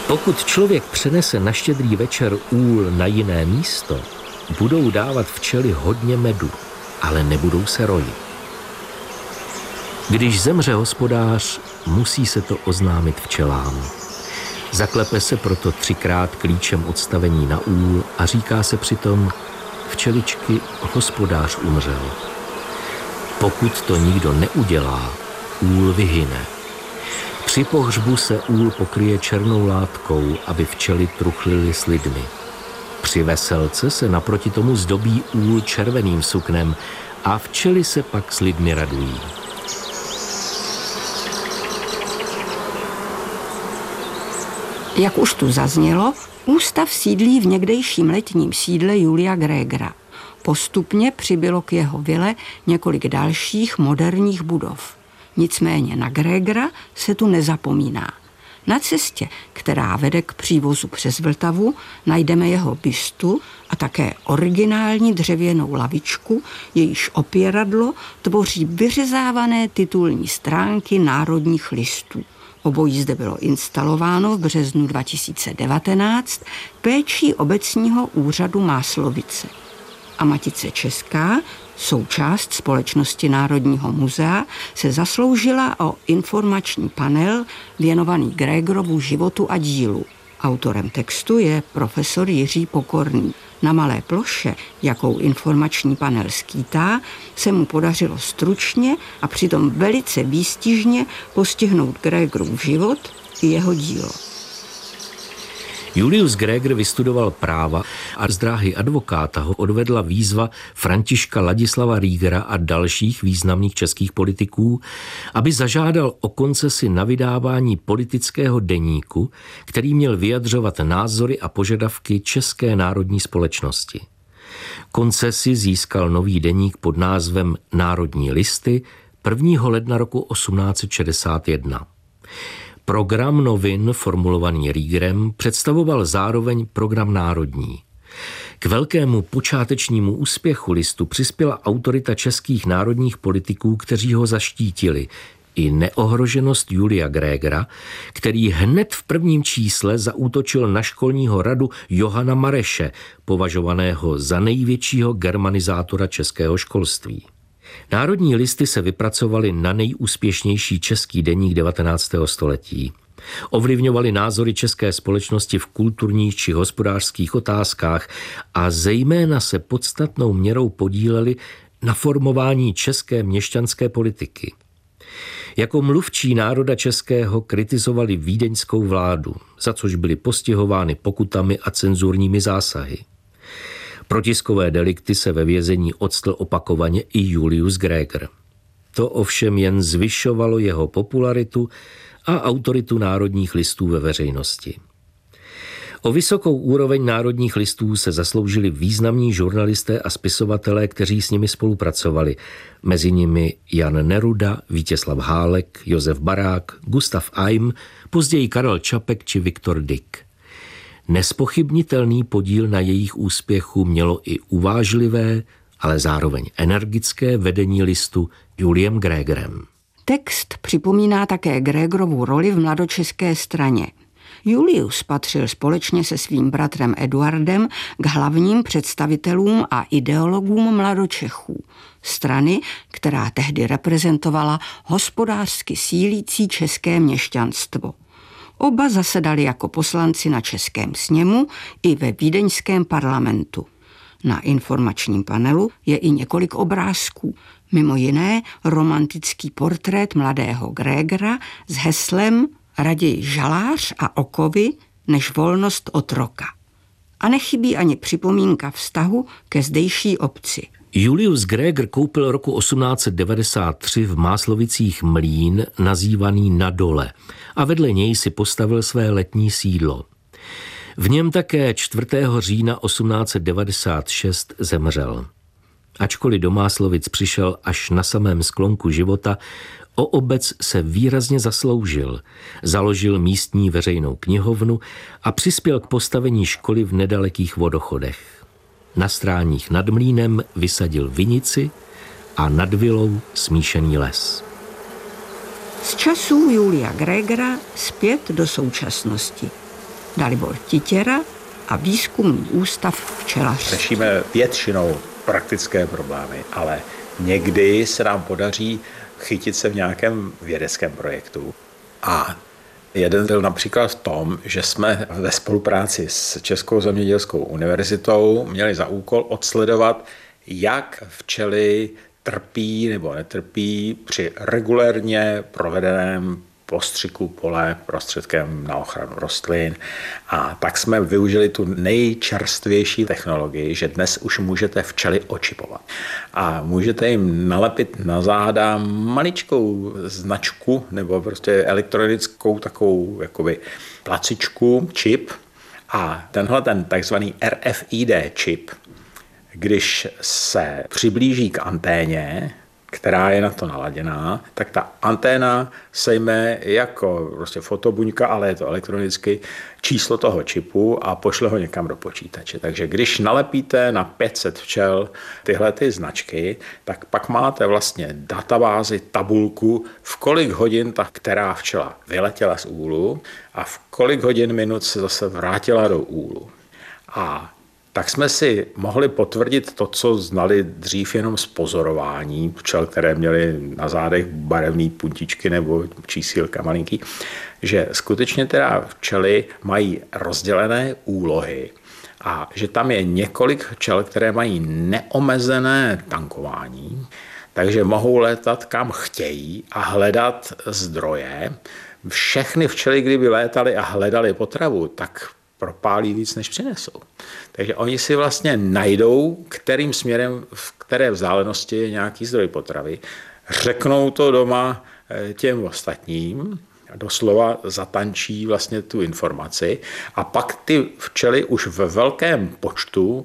Pokud člověk přenese na Štědrý večer úl na jiné místo, budou dávat včely hodně medu, ale nebudou se rojit. Když zemře hospodář, musí se to oznámit včelám. Zaklepe se proto 3krát klíčem odstavení na úl a říká se přitom: včeličky, hospodář umřel. Pokud to nikdo neudělá, úl vyhyne. Při pohřbu se úl pokryje černou látkou, aby včely truchlily s lidmi. Při veselce se naproti tomu zdobí úl červeným suknem a včely se pak s lidmi radují. Jak už tu zaznělo, ústav sídlí v někdejším letním sídle Julia Gregera. Postupně přibylo k jeho vile několik dalších moderních budov. Nicméně na Gregera se tu nezapomíná. Na cestě, která vede k přívozu přes Vltavu, najdeme jeho bystu a také originální dřevěnou lavičku, jejíž opěradlo tvoří vyřezávané titulní stránky Národních listů. Obojí zde bylo instalováno v březnu 2019 péčí obecního úřadu Máslovice. A Matice česká, součást Společnosti Národního muzea, se zasloužila o informační panel věnovaný Gregerovu životu a dílu. Autorem textu je profesor Jiří Pokorný. Na malé ploše, jakou informační panel skýtá, se mu podařilo stručně a přitom velice výstižně postihnout Gregerův život i jeho dílo. Julius Greger vystudoval práva a z dráhy advokáta ho odvedla výzva Františka Ladislava Riegera a dalších významných českých politiků, aby zažádal o koncesi na vydávání politického deníku, který měl vyjadřovat názory a požadavky České národní společnosti. Koncesi získal nový deník pod názvem Národní listy 1. ledna roku 1861. Program novin, formulovaný Riegerem, představoval zároveň program národní. K velkému počátečnímu úspěchu listu přispěla autorita českých národních politiků, kteří ho zaštítili, i neohroženost Julia Gregera, který hned v prvním čísle zaútočil na školního radu Johana Mareše, považovaného za největšího germanizátora českého školství. Národní listy se vypracovaly na nejúspěšnější český deník 19. století. Ovlivňovaly názory české společnosti v kulturních či hospodářských otázkách a zejména se podstatnou měrou podílely na formování české měšťanské politiky. Jako mluvčí národa českého kritizovali vídeňskou vládu, za což byly postihovány pokutami a cenzurními zásahy. Pro tiskové delikty se ve vězení octl opakovaně i Julius Greger. To ovšem jen zvyšovalo jeho popularitu a autoritu národních listů ve veřejnosti. O vysokou úroveň národních listů se zasloužili významní žurnalisté a spisovatelé, kteří s nimi spolupracovali. Mezi nimi Jan Neruda, Vítězslav Hálek, Josef Barák, Gustav Eim, později Karel Čapek či Viktor Dyk. Nespochybnitelný podíl na jejich úspěchu mělo i uvážlivé, ale zároveň energické vedení listu Juliem Gregerem. Text připomíná také Gregerovu roli v mladočeské straně. Julius patřil společně se svým bratrem Eduardem k hlavním představitelům a ideologům mladočechů, strany, která tehdy reprezentovala hospodářsky sílící české měšťanstvo. Oba zasedali jako poslanci na Českém sněmu i ve vídeňském parlamentu. Na informačním panelu je i několik obrázků, mimo jiné romantický portrét mladého Gregera s heslem Raději žalář a okovy než volnost otroka. A nechybí ani připomínka vztahu ke zdejší obci. Julius Greger koupil roku 1893 v Máslovicích mlýn nazývaný Na dole a vedle něj si postavil své letní sídlo. V něm také 4. října 1896 zemřel. Ačkoliv do Máslovic přišel až na samém sklonku života, o obec se výrazně zasloužil, založil místní veřejnou knihovnu a přispěl k postavení školy v nedalekých Vodochodech. Na stráních nad mlýnem vysadil vinici a nad vilou smíšený les. Z časů Julia Gregera zpět do současnosti. Dalibor Titěra a Výzkumný ústav včelařství. Řešíme většinou praktické problémy, ale někdy se nám podaří chytit se v nějakém vědeckém projektu. A jeden byl například v tom, že jsme ve spolupráci s Českou zemědělskou univerzitou měli za úkol odsledovat, jak včely trpí nebo netrpí při regulérně provedeném postřiku pole prostředkem na ochranu rostlin. A tak jsme využili tu nejčerstvější technologii, že dnes už můžete včely očipovat. A můžete jim nalepit na záda maličkou značku nebo prostě elektronickou takovou jakoby placičku, čip. A tenhle ten takzvaný RFID čip, když se přiblíží k anténě, která je na to naladěná, tak ta anténa sejme jako prostě fotobuňka, ale je to elektronicky, číslo toho čipu a pošle ho někam do počítače. Takže když nalepíte na 500 včel tyhle ty značky, tak pak máte vlastně databázi, tabulku, v kolik hodin ta která včela vyletěla z úlu a v kolik hodin minut se zase vrátila do úlu. A tak jsme si mohli potvrdit to, co znali dřív jenom z pozorování včel, které měly na zádech barevné puntičky nebo čísílka malinký, že skutečně teda včely mají rozdělené úlohy a že tam je několik včel, které mají neomezené tankování, takže mohou létat kam chtějí a hledat zdroje. Všechny včely, kdyby létaly a hledali potravu, tak propálí víc, než přinesou. Takže oni si vlastně najdou, kterým směrem, v které vzdálenosti je nějaký zdroj potravy, řeknou to doma těm ostatním, doslova zatančí vlastně tu informaci a pak ty včely už ve velkém počtu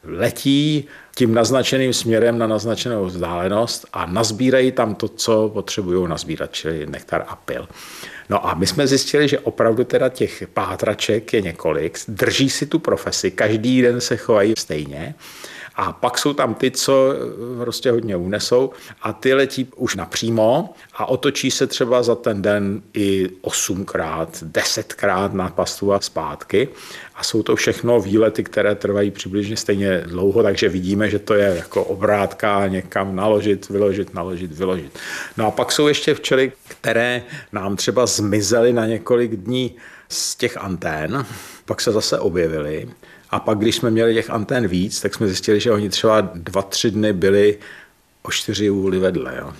letí tím naznačeným směrem na naznačenou vzdálenost a nazbírají tam to, co potřebují nazbírat, čili nektar a pyl. No a my jsme zjistili, že opravdu teda těch pátraček je několik, drží si tu profesi, každý den se chovají stejně a pak jsou tam ty, co prostě hodně unesou a ty letí už napřímo a otočí se třeba za ten den i 8krát, 10krát na pastu a zpátky a jsou to všechno výlety, které trvají přibližně stejně dlouho, takže vidíme, že to je jako obrátka někam naložit, vyložit, naložit, vyložit. No a pak jsou ještě včely, které nám třeba zmizely na několik dní z těch antén, pak se zase objevily. A pak, když jsme měli těch antén víc, tak jsme zjistili, že oni třeba 2-3 dny byli o 4 úhly vedle. Jo.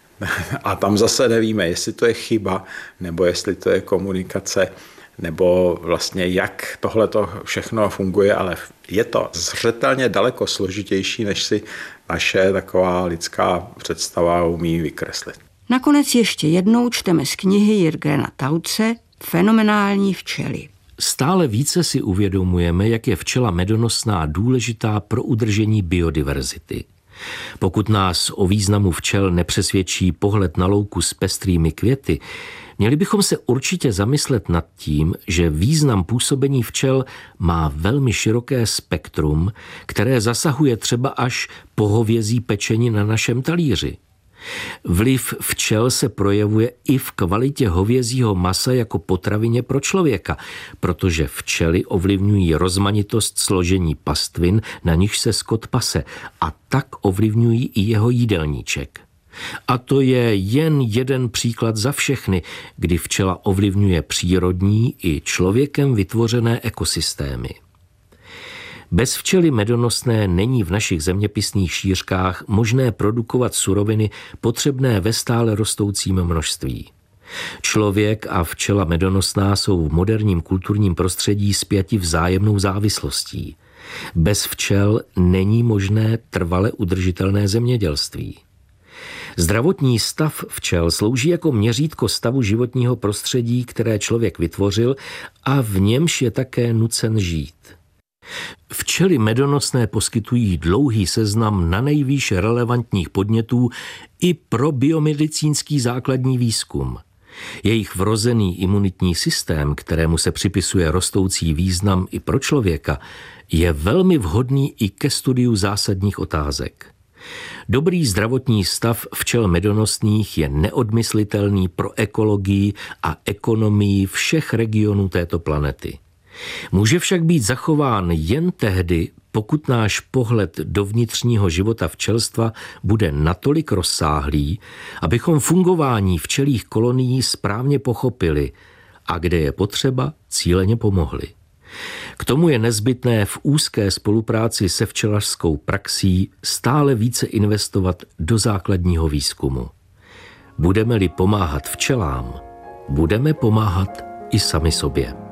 A tam zase nevíme, jestli to je chyba, nebo jestli to je komunikace, nebo vlastně jak tohle to všechno funguje, ale je to zřetelně daleko složitější, než si naše taková lidská představa umí vykreslit. Nakonec ještě jednou čteme z knihy Jirgena Tauce Fenomenální včely. Stále více si uvědomujeme, jak je včela medonosná důležitá pro udržení biodiverzity. Pokud nás o významu včel nepřesvědčí pohled na louku s pestrými květy, měli bychom se určitě zamyslet nad tím, že význam působení včel má velmi široké spektrum, které zasahuje třeba až po hovězí pečení na našem talíři. Vliv včel se projevuje i v kvalitě hovězího masa jako potravině pro člověka, protože včely ovlivňují rozmanitost složení pastvin, na nichž se skot pase, a tak ovlivňují i jeho jídelníček. A to je jen jeden příklad za všechny, kdy včela ovlivňuje přírodní i člověkem vytvořené ekosystémy. Bez včely medonosné není v našich zeměpisných šířkách možné produkovat suroviny potřebné ve stále rostoucím množství. Člověk a včela medonosná jsou v moderním kulturním prostředí spjati vzájemnou závislostí. Bez včel není možné trvale udržitelné zemědělství. Zdravotní stav včel slouží jako měřítko stavu životního prostředí, které člověk vytvořil a v němž je také nucen žít. Včely medonosné poskytují dlouhý seznam nanejvýš relevantních podnětů i pro biomedicínský základní výzkum. Jejich vrozený imunitní systém, kterému se připisuje rostoucí význam i pro člověka, je velmi vhodný i ke studiu zásadních otázek. Dobrý zdravotní stav včel medonosných je neodmyslitelný pro ekologii a ekonomii všech regionů této planety. Může však být zachován jen tehdy, pokud náš pohled do vnitřního života včelstva bude natolik rozsáhlý, abychom fungování včelích kolonií správně pochopili a kde je potřeba, cíleně pomohli. K tomu je nezbytné v úzké spolupráci se včelařskou praxí stále více investovat do základního výzkumu. Budeme-li pomáhat včelám, budeme pomáhat i sami sobě.